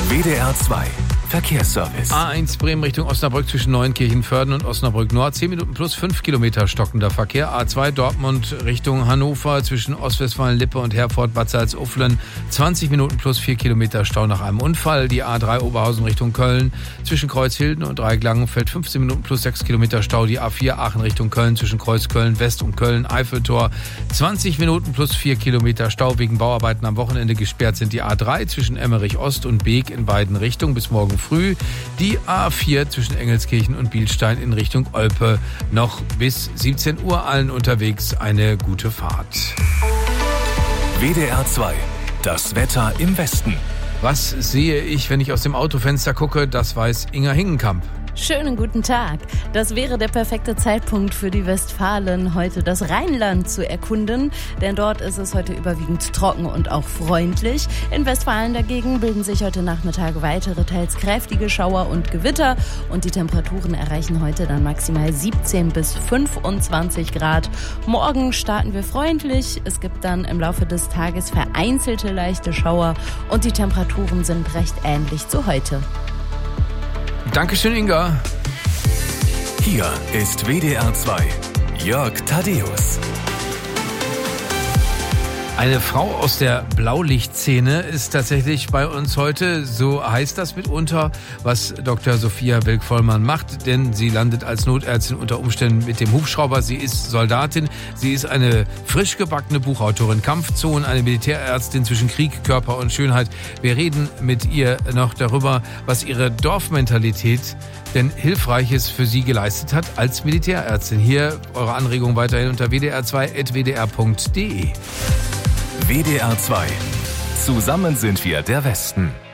WDR 2 Verkehrsservice. A1 Bremen Richtung Osnabrück zwischen Neunkirchen-Vörden und Osnabrück Nord. 10 Minuten plus 5 Kilometer stockender Verkehr. A2 Dortmund Richtung Hannover zwischen Ostwestfalen-Lippe und Herford-Bad Salzuflen. 20 Minuten plus 4 Kilometer Stau nach einem Unfall. Die A3 Oberhausen Richtung Köln zwischen Kreuzhilden und Dreieck-Langenfeld. 15 Minuten plus 6 Kilometer Stau. Die A4 Aachen Richtung Köln zwischen Kreuzköln-West und Köln-Eiffeltor. 20 Minuten plus 4 Kilometer Stau. Wegen Bauarbeiten am Wochenende gesperrt sind die A3 zwischen Emmerich-Ost und Beek in beiden Richtungen bis morgen früh. Die A4 zwischen Engelskirchen und Bielstein in Richtung Olpe noch bis 17 Uhr. Allen unterwegs eine gute Fahrt. WDR 2, das Wetter im Westen. Was sehe ich, wenn ich aus dem Autofenster gucke? Das weiß Inga Hingenkamp. Schönen guten Tag. Das wäre der perfekte Zeitpunkt für die Westfalen, heute das Rheinland zu erkunden, denn dort ist es heute überwiegend trocken und auch freundlich. In Westfalen dagegen bilden sich heute Nachmittag weitere, teils kräftige Schauer und Gewitter und die Temperaturen erreichen heute dann maximal 17 bis 25 Grad. Morgen starten wir freundlich. Es gibt dann im Laufe des Tages vereinzelte leichte Schauer und die Temperaturen sind recht ähnlich zu heute. Dankeschön, Inga. Hier ist WDR 2, Jörg Thaddeus. Eine Frau aus der Blaulichtszene ist tatsächlich bei uns heute. So heißt das mitunter, was Dr. Sophia Wilk-Vollmann macht, denn sie landet als Notärztin unter Umständen mit dem Hubschrauber. Sie ist Soldatin, sie ist eine frisch gebackene Buchautorin, Kampfzonen, eine Militärärztin zwischen Krieg, Körper und Schönheit. Wir reden mit ihr noch darüber, was ihre Dorfmentalität denn Hilfreiches für sie geleistet hat als Militärärztin. Hier eure Anregungen weiterhin unter wdr2.wdr.de. WDR 2. Zusammen sind wir der Westen.